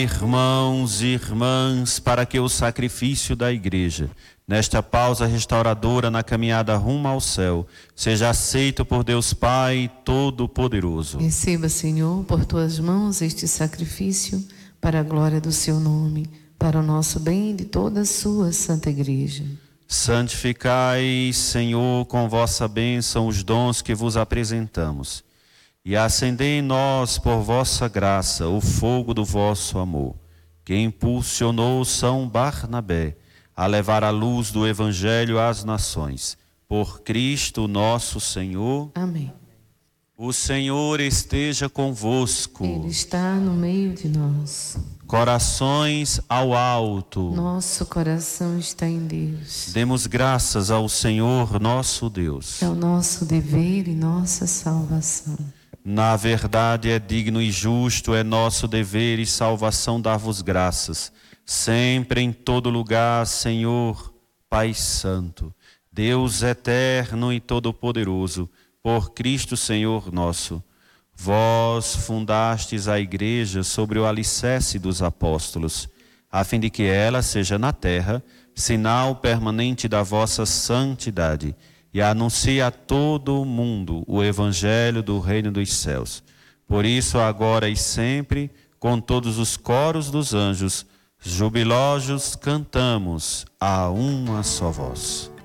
Irmãos e irmãs, para que o sacrifício da Igreja, nesta pausa restauradora na caminhada rumo ao céu, seja aceito por Deus Pai Todo-Poderoso. Receba, Senhor, por tuas mãos este sacrifício para a glória do seu nome, para o nosso bem e de toda a sua santa Igreja. Santificai, Senhor, com vossa bênção os dons que vos apresentamos, e acendei em nós, por vossa graça, o fogo do vosso amor, que impulsionou São Barnabé a levar a luz do Evangelho às nações. Por Cristo nosso Senhor. Amém. O Senhor esteja convosco. Ele está no meio de nós. Corações ao alto. Nosso coração está em Deus. Demos graças ao Senhor nosso Deus. É o nosso dever e nossa salvação. Na verdade é digno e justo, é nosso dever e salvação dar-vos graças, sempre em todo lugar, Senhor, Pai Santo, Deus eterno e todo-poderoso, por Cristo Senhor nosso. Vós fundastes a Igreja sobre o alicerce dos apóstolos, a fim de que ela seja na terra sinal permanente da vossa santidade, e anuncia a todo o mundo o Evangelho do Reino dos Céus. Por isso, agora e sempre, com todos os coros dos anjos, jubilosos cantamos a uma só voz.